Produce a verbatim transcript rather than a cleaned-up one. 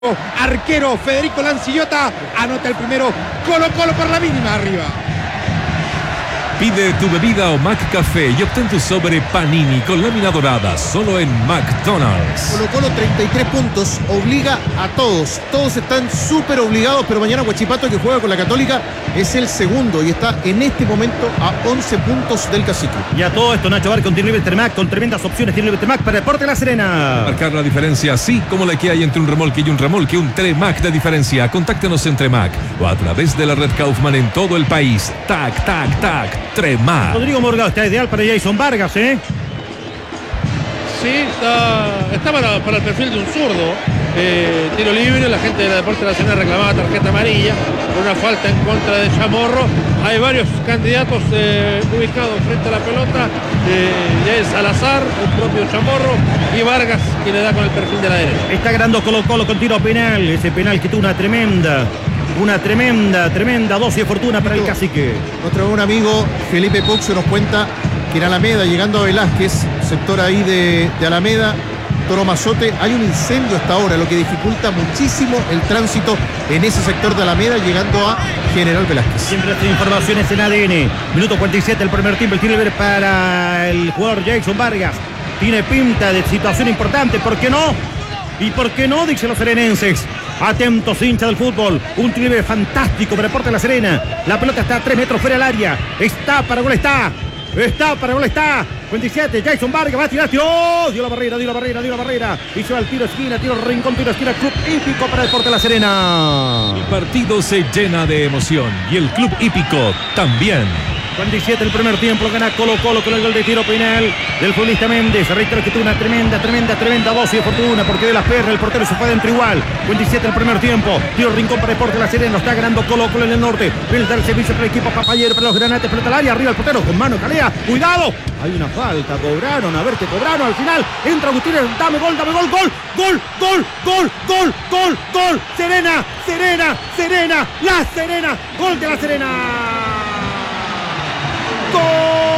Arquero Federico Lancillota anota el primero. Colo Colo por la mínima arriba. Pide tu bebida o McCafé y obtén tu sobre Panini con lámina dorada solo en McDonald's. Colo Colo treinta y tres puntos, obliga a todos. Todos están súper obligados, pero mañana Huachipato, que juega con la Católica, es el segundo y está en este momento a once puntos del Cacique. Y a todo esto, Nacho Bar con Tiene Libre Termac, con tremendas opciones Tiene Libre Termac para Deporte La Serena. Marcar la diferencia, así como la que hay entre un remolque y un remolque, un Tremac de diferencia. Contáctenos en Tremac o a través de la red Kaufman en todo el país. Tac, tac, tac. Tremac. Rodrigo Morgado está ideal para Jason Vargas, ¿eh? Sí, está, está para, para el perfil de un zurdo. Eh, tiro libre, la gente de la Deporte Nacional reclamaba tarjeta amarilla por una falta en contra de Chamorro. Hay varios candidatos eh, ubicados frente a la pelota. Eh, Yael Salazar, el propio Chamorro, y Vargas, que le da con el perfil de la derecha. Está ganando Colo Colo con tiro penal. Ese penal que tuvo una tremenda, una tremenda, tremenda dosis de fortuna para el Cacique. Nuestro buen amigo Felipe Poxo nos cuenta que en Alameda, llegando a Velázquez, sector ahí de, de Alameda, Toro Mazote, hay un incendio hasta ahora, lo que dificulta muchísimo el tránsito en ese sector de Alameda, llegando a General Velázquez. Siempre las informaciones en A D N. Minuto cuarenta y siete, el primer tiempo, el tiro libre para el jugador Jason Vargas. Tiene pinta de situación importante, ¿por qué no? ¿Y por qué no? Dicen los serenenses. Atentos, hinchas del fútbol. Un tiro libre fantástico para Deportes La Serena. La pelota está a tres metros fuera del área. Está para gol, está. Está para gol, está. cuarenta y siete, Jason Vargas va a tirar, tiró. Dio la barrera, dio la barrera, dio la barrera. Y se va el tiro esquina, tiro rincón, tiro esquina. Club Hípico para Deportes La Serena. El partido se llena de emoción y el Club Hípico también. cuarenta y siete el primer tiempo, lo gana Colo Colo con el gol de tiro penal del futbolista Méndez. Reitero que tuvo una tremenda, tremenda, tremenda dosis de fortuna porque de las perras el portero se fue adentro igual. cuarenta y siete el primer tiempo, tiro rincón para Deportes La Serena, lo está ganando Colo Colo en el norte. Viene el servicio para el equipo Papayero, para los granates, pelota al área, arriba el portero con mano, calea, cuidado. Hay una falta, cobraron, a ver qué cobraron al final. Entra Gutiérrez, dame gol, dame gol, gol, gol, gol, gol, gol, gol, gol. Serena, Serena, Serena, La Serena, gol de La Serena. ¡Gol!